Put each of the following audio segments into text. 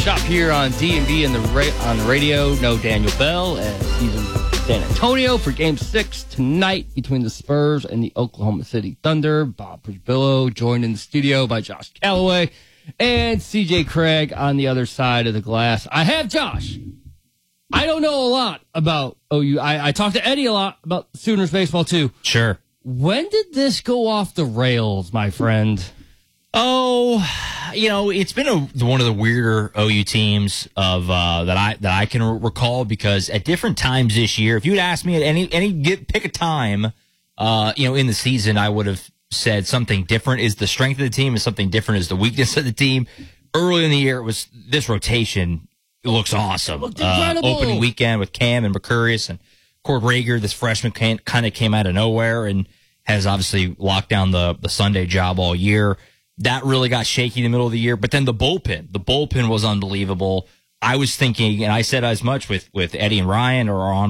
Chop here on D&B on the radio. No Daniel Bell as he's in San Antonio for Game 6 tonight between the Spurs and the Oklahoma City Thunder. Bob Prisbillo joined in the studio by Josh Calloway and CJ Craig on the other side of the glass. I have Josh. I don't know a lot about OU. I talked to Eddie a lot about Sooners baseball too. Sure. When did this go off the rails, my friend? Oh, it's been one of the weirder OU teams of that I can recall, because at different times this year, if you'd asked me at pick a time, in the season, I would have said something different is the strength of the team and something different is the weakness of the team. Early in the year, it was this rotation. It looks awesome. It looked incredible. Opening weekend with Cam and Mercurius and Cord Rager, this freshman kind of came out of nowhere and has obviously locked down the Sunday job all year. That really got shaky in the middle of the year. But then the bullpen was unbelievable. I was thinking, and I said as much with Eddie and Ryan or on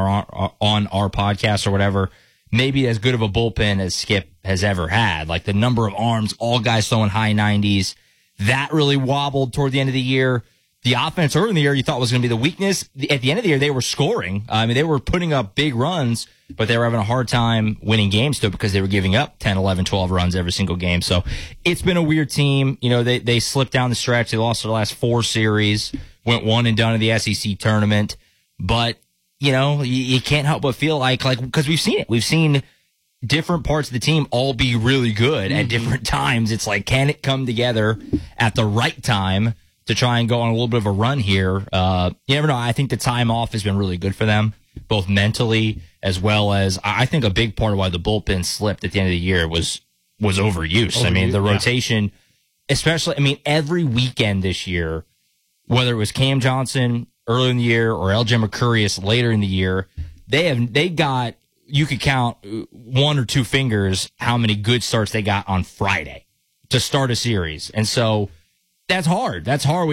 our podcast or whatever, maybe as good of a bullpen as Skip has ever had. Like the number of arms, all guys throwing high 90s. That really wobbled toward the end of the year. The offense early in the year you thought was going to be the weakness. At the end of the year, they were scoring. I mean, they were putting up big runs, but they were having a hard time winning games still because they were giving up 10, 11, 12 runs every single game. So it's been a weird team. They slipped down the stretch. They lost their last 4 series, went one and done in the SEC tournament. But, you can't help but feel like, because we've seen it. We've seen different parts of the team all be really good at different times. It's like, can it come together at the right time to try and go on a little bit of a run here? You never know. I think the time off has been really good for them, both mentally as well as I think a big part of why the bullpen slipped at the end of the year was overuse. I mean, the rotation, especially, every weekend this year, whether it was Cam Johnson early in the year or LJ Mercurius later in the year, they got, you could count 1 or 2 fingers how many good starts they got on Friday to start a series. And so that's hard. That's hard.